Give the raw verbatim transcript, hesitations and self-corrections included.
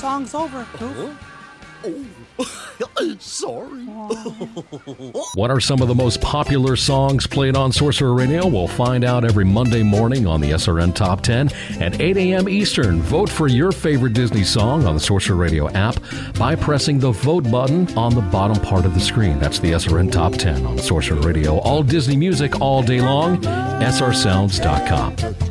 song's over. Huh? Oh, sorry. What are some of the most popular songs played on Sorcerer Radio? We'll find out every Monday morning on the S R N Top ten at eight a.m. Eastern. Vote for your favorite Disney song on the Sorcerer Radio app by pressing the vote button on the bottom part of the screen. That's the S R N Top ten on Sorcerer Radio. All Disney music all day long. S R sounds dot com.